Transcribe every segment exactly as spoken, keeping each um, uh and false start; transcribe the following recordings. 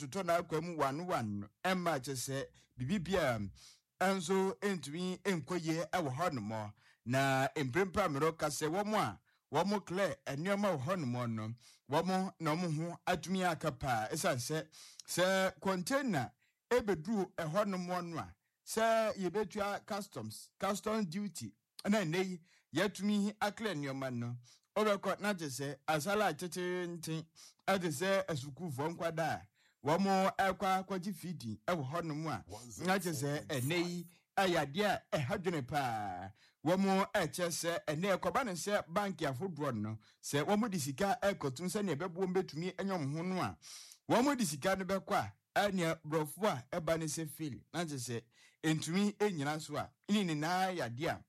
to na kwam one one emma chese bibibia enzo entumi enkoye ewo honomo na emprempa mero kase womo a womo kle enioma honomo no womo na mo ho atumi akapa esanse se container ebedru ehonomo no a se yebetua customs custom duty na nei yatumi akle enioma no obekọ na jese asala chinchin adese asukufo nkwada womo ekwa kwaji fidi ewo honomu a na jese enei ayade a ehadwene pa womo echese ene ekoba ne se bank afodro no se womo disika ekotun se ne bebo mbetumi enyom ho no a womo disika ne bekwa anya brofo a eba ne se feel na jese entumi enyina so a ini na ayade a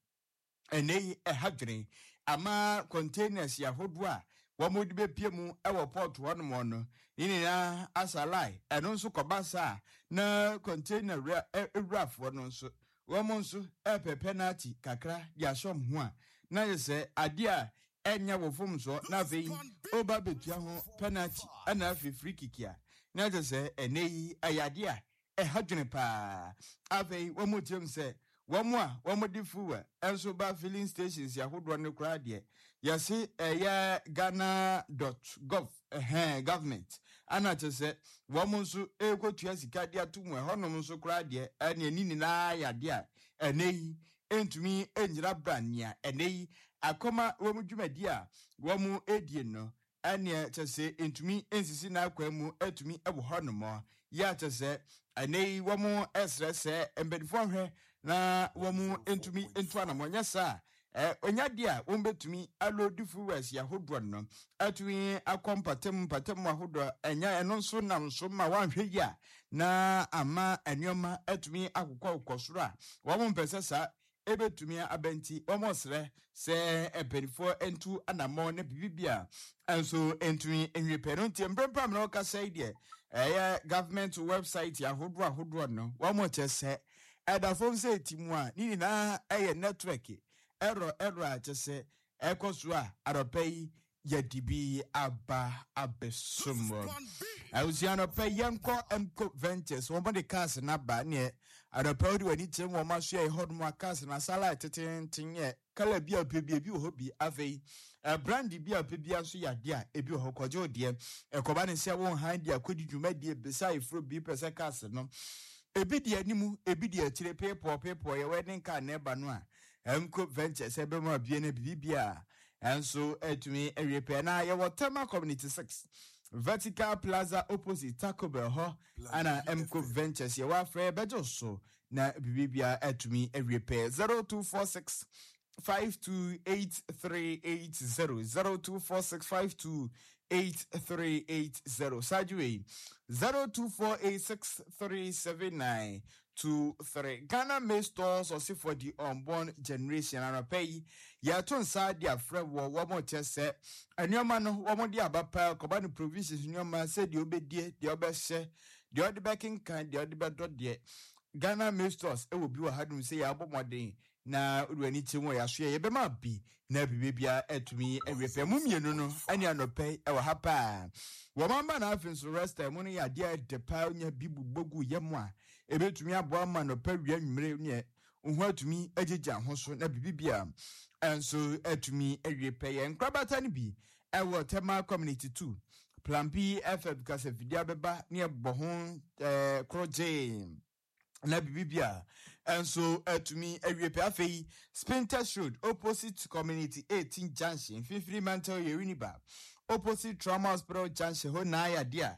enei ehadwene ama containers ya hodo a womo de bepie mu ewo port wono mo no ini na asalai eno nso kobasa na container ewrafo no nso womo nso epe penalty kakra dia shom ho a na yese ade a enya wo fom so na vei oba betua ho penalty ana afi free kick a na yese enei ayade a ehadwene pa avei womo tiem se womo a womo difuwa enso ba filling stations ya hodo ne kra de yesi eya ghana dot gov eh government ana tese womo nso ekotua sika de atumu honom nso kra de ene nini na ya de a enei entumi enjira brania enei akoma womo dwumadi a womo edie no ane tese entumi ensisi na akwamu atumi ebo honom ya tese anei womo esrese embedifo hwe na womo entumi entu anamonya sa eh onyade a wombetumi alodifu wasi ahodro no atumi akompatem patem ahodro enya eno nso nam so ma wanhwe ya na ama enioma atumi akokọ ukosoro a womo mpese sa ebetumi abenti omosre se eperifo entu anamo ne bibibia enso entumi enweperu nti emprempam na okasa ide eh government website ya hodro hodro no womo chese edafom se timu a nini na eye network error error a chese ekoso a aropai yadibi aba abesumo awusiano pe yanko emco ventures won de cars na ba ne aropai de wani tem wo maso e hodmo cars na sala tetentin ye kala bia pebia bi ho bi avei brand bia pebia so yade a ebi ho koje ode ekoba ne se won hand dia kodi dwumadi besai fro bi pese cars no ebi di animu ebi di atire pepo pepo ye wedding car na eba no a emco ventures ebe ma bie na bibia enso etumi erepe na ye Wotema community six Vertical Plaza opposite Taco Bell ho ana emco ventures ye wa frɛ bejo so na bibia etumi erepe zero two four six five two eight three eight zero zero two four six five two eight three eight zero Sajue zero two four eight six three seven nine two three Ghana May stores or see for the unborn generation and pay ya ton sa dia frɛ wo wo mo chese enioma no wo mo dia bapa koba no provisions enioma se di obedie di obehye di odbeking kan di odbedo de Ghana May stores e will be a hadum say ya bomodin na urani chimu ya so ye be ma bi na bibia etumi ewepe mumienu no ani anope e wa hapa wo mamba na afin so rest time no ya dia de pa nya bibu bogu yemu a ebetumi abo ma no pa wi anwumre ne ohu atumi agegya ho so na bibia enso etumi ewepe ye nkrabata ni bi e Wotema community two plan B F F because vidia beba ne ebo ho eh kroje na bibibia enso etumi ewepe afei Spintex Road opposite community eighteen junction fifty mental Yeriniba opposite Trauma Hospital junction ho na ya dia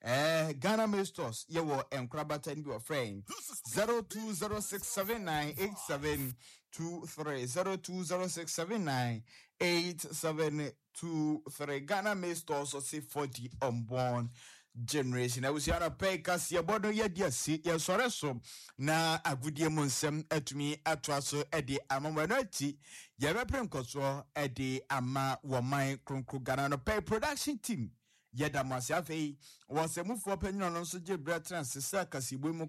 eh Ghana May stores ye wo enkrabata ni be friend zero two zero six seven nine eight seven two three zero two zero six seven nine eight seven two three Ghana May stores or say forty unborn generation. I was yana pay kasi abodo ye dia si ye sore so na agudie mu nsem atumi atwa so ede amamwanati ye bepre nkoso ede ama woman kronkro Ghana no pay production team ye da mase afei wo se mufo panyin no so je bra trans se kasi bo mu